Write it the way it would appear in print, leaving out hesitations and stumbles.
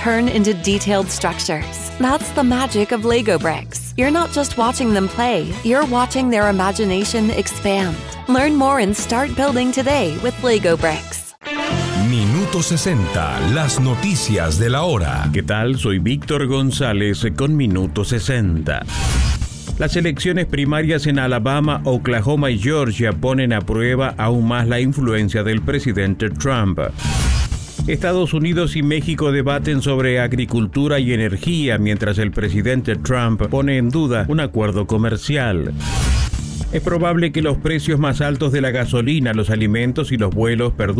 turn into detailed structures. That's the magic of Lego bricks. You're not just watching them play, you're watching their imagination expand. Learn more and start building today with Lego bricks. Minuto 60, las noticias de la hora. ¿Qué tal? Soy Víctor González con Minuto 60. Las elecciones primarias en Alabama, Oklahoma y Georgia ponen a prueba aún más la influencia del presidente Trump. Estados Unidos y México debaten sobre agricultura y energía mientras el presidente Trump pone en duda un acuerdo comercial. Es probable que los precios más altos de la gasolina, los alimentos y los vuelos perduren